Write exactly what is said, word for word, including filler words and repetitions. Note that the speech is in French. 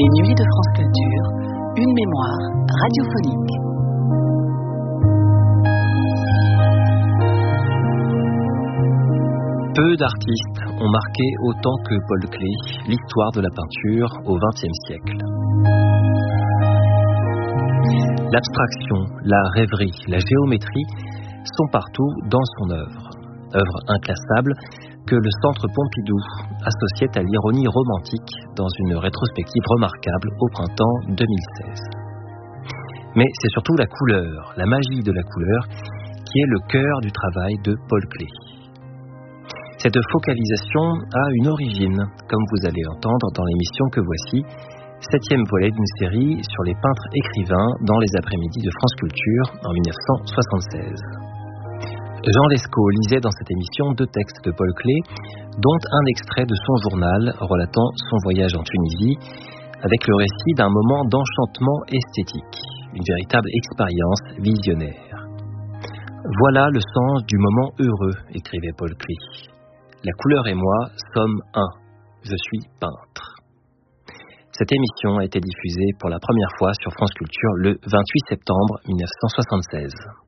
Les Nuits de France Culture, une mémoire radiophonique. Peu d'artistes ont marqué autant que Paul Klee l'histoire de la peinture au vingtième siècle. L'abstraction, la rêverie, la géométrie sont partout dans son œuvre. Œuvre inclassable que le Centre Pompidou associait à l'ironie romantique dans une rétrospective remarquable au printemps deux mille seize. Mais c'est surtout la couleur, la magie de la couleur, qui est le cœur du travail de Paul Klee. Cette focalisation a une origine, comme vous allez entendre dans l'émission que voici, septième volet d'une série sur les peintres écrivains dans les après-midi de France Culture en dix-neuf cent soixante-seize. Jean Lescaut lisait dans cette émission deux textes de Paul Klee, dont un extrait de son journal relatant son voyage en Tunisie, avec le récit d'un moment d'enchantement esthétique, une véritable expérience visionnaire. Voilà le sens du moment heureux, écrivait Paul Klee. La couleur et moi sommes un. Je suis peintre. Cette émission a été diffusée pour la première fois sur France Culture le vingt-huit septembre mille neuf cent soixante-seize.